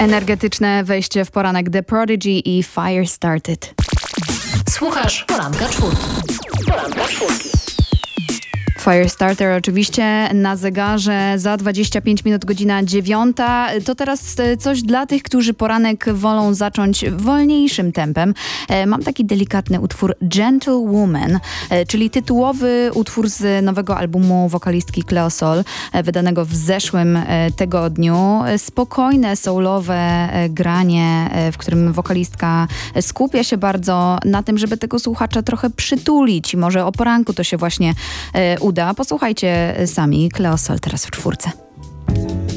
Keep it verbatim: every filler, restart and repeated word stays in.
Energetyczne wejście w poranek The Prodigy i Fire Started. Słuchasz Poranka Czwórki. Poranka Czwórki. Firestarter oczywiście na zegarze za dwadzieścia pięć minut, godzina dziewiąta. To teraz coś dla tych, którzy poranek wolą zacząć wolniejszym tempem. Mam taki delikatny utwór Gentlewoman, czyli tytułowy utwór z nowego albumu wokalistki Cleo Sol, wydanego w zeszłym tygodniu. Spokojne, soulowe granie, w którym wokalistka skupia się bardzo na tym, żeby tego słuchacza trochę przytulić i może o poranku to się właśnie uda. Posłuchajcie sami. Cleo Sol teraz w czwórce.